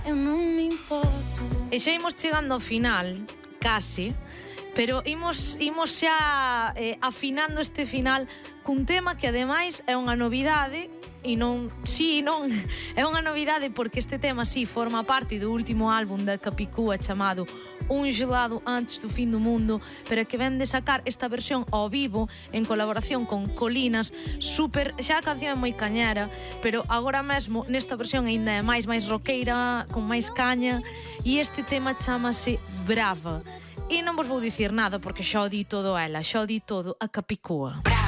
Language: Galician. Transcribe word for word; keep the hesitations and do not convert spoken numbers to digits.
Eu non me importo. E xa imos chegando ao final, casi, pero imos, imos xa eh, afinando este final cun tema que ademais é unha novidade. E non, si, non, é unha novidade porque este tema si forma parte do último álbum da Capicúa chamado Un gelado antes do fin do mundo, pero que ven de sacar esta versión ao vivo en colaboración con Colinas, super, xa a canción é moi cañera, pero agora mesmo nesta versión ainda é máis máis roqueira, con máis caña, e este tema chamase Brava. E non vos vou dicir nada porque xa o di todo ela, xa o di todo a Capicúa.